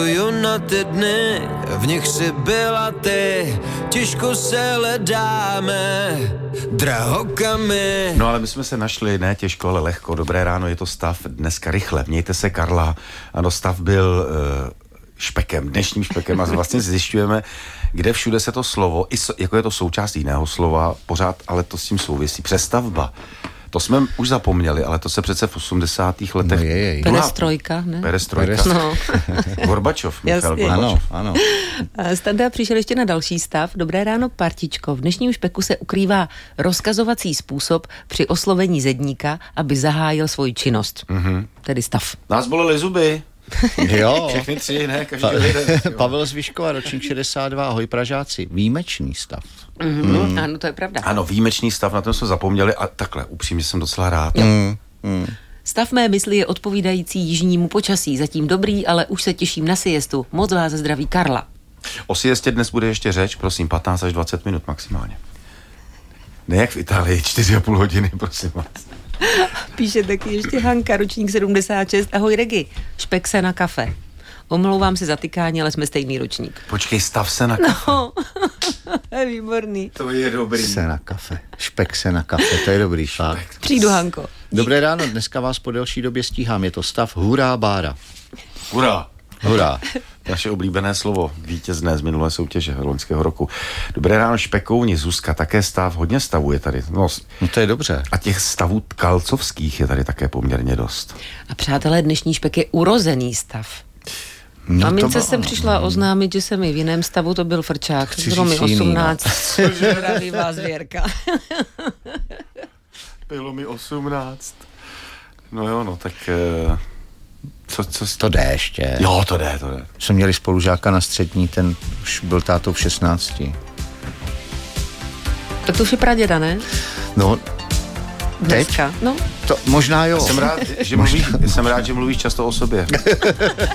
Na ty dny, v nich si byla ty, těžko se hledáme, drahokamy. No ale my jsme se našli, ne těžko, ale lehko. Dobré ráno, je to Stav, dneska rychle. Mějte se, Karla. Ano, Stav byl špekem, dnešním špekem a vlastně zjišťujeme, kde všude se to slovo, jako je to součást jiného slova, pořád, ale to s tím souvisí. Přestavba. To jsme už zapomněli, ale to se přece v 80. letech... No Perestrojka, ne? Perestrojka. No. Gorbačov, Michal Gorbačov. Ano. Standa přišel ještě na další stav. Dobré ráno, partičko. V dnešním špeku se ukrývá rozkazovací způsob při oslovení zedníka, aby zahájil svoji činnost. Mm-hmm. Tedy stav. Nás bolely zuby. Jo. Všechny tři, ne? Každý jeden. Pavel z Vyškova, ročník 62, ahoj Pražáci. Výjimečný stav. Mm-hmm. Ano, to je pravda. Ano, výjimečný stav, na tom jsme zapomněli a takhle, upřímně jsem docela rád. Stav mé mysli je odpovídající jižnímu počasí. Zatím dobrý, ale už se těším na siestu. Moc vás zdraví, Karla. O siestě dnes bude ještě řeč, prosím, 15 až 20 minut maximálně. Ne jak v Itálii, 4,5 hodiny, prosím vás. Píše taky ještě Hanka, ročník 76. Ahoj Regi, špek se na kafe. Omlouvám se za tykání, ale jsme stejný ročník. Počkej, stav se na kafe. No, výborný. To je dobrý. Se na kafe. Špek se na kafe, to je dobrý fakt. Přijdu, Hanko. Dobré ráno, dneska vás po delší době stíhám. Je to stav Hurá Bára. Hurá. Hurá. Naše oblíbené slovo, vítězné z minulé soutěže loňského roku. Dobré ráno, špekouni, Zuzka, také stav, hodně stavů je tady. No to je dobře. A těch stavů kalcovských je tady také poměrně dost. A přátelé, dnešní špek je urozený stav. No, mamince jsem přišla oznámit, že jsem i v jiném stavu, to byl frčák. Bylo mi 18. Zdraví vás, Věrka. Bylo mi 18. No jo, no tak... Co to jde ještě. Jo, to jde. Jsme měli spolužáka na střední, ten už byl tátou v 16. Tak to už je praděda, ne? No, dneska. No. To možná jo. Jsem rád, že mluvíš často o sobě.